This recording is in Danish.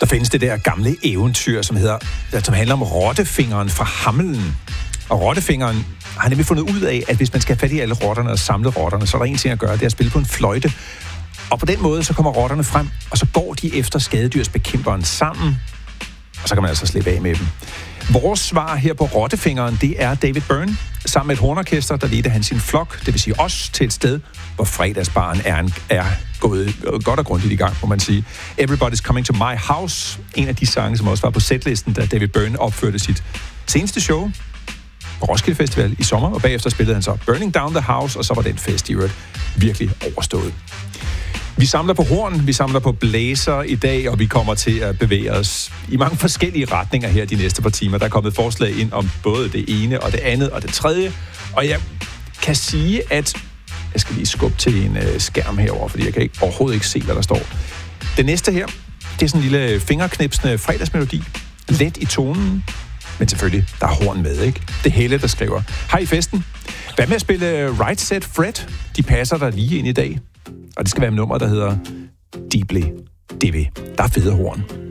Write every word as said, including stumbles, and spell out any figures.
findes det der gamle eventyr, som hedder, som handler om rottefingeren fra Hameln. Og rottefingeren har nemlig fundet ud af, at hvis man skal have fat i alle rotterne og samle rotterne, så er der en ting at gøre, det er at spille på en fløjte. Og på den måde, så kommer rotterne frem, og så går de efter skadedyrsbekæmperen sammen, og så kan man altså slippe af med dem. Vores svar her på rottefingeren, det er David Byrne, sammen med et hornorkester, der ledte han sin flok, det vil sige os, til et sted, hvor fredagsbaren er, en, er gået godt og grundigt i gang, må man sige. Everybody's Coming to My House, en af de sange, som også var på setlisten, da David Byrne opførte sit seneste show på Roskilde Festival i sommer, og bagefter spillede han så Burning Down the House, og så var den fest i øvrigt virkelig overstået. Vi samler på horn, vi samler på blæser i dag, og vi kommer til at bevæge os i mange forskellige retninger her de næste par timer. Der er kommet forslag ind om både det ene og det andet og det tredje, og jeg kan sige, at jeg skal lige skubbe til en øh, skærm herover, fordi jeg kan ikke, overhovedet ikke se, hvad der står. Det næste her, det er sådan en lille fingerknipsende fredagsmelodi, let i tonen, men selvfølgelig, der er horn med, ikke? Det er Helle, der skriver, hej i festen. Hvad med at spille Right Set Fred? De passer der lige ind i dag. Og det skal være et nummer, der hedder Deeply Divi. Der er fede horn.